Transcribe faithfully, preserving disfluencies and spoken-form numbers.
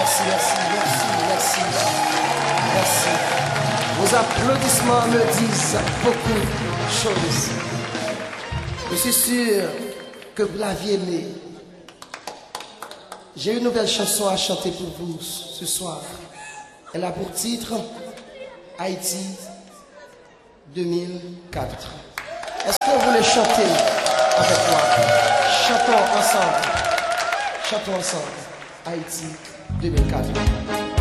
merci, merci, merci, merci, merci. Vos applaudissements me disent beaucoup de choses. Je suis sûr que vous l'aviez aimé. J'ai une nouvelle chanson à chanter pour vous ce soir. Elle a pour titre Haïti deux mille quatre. Est-ce que vous voulez chanter avec moi? Chantons ensemble. Chantons ensemble. Haïti deux mille quatre.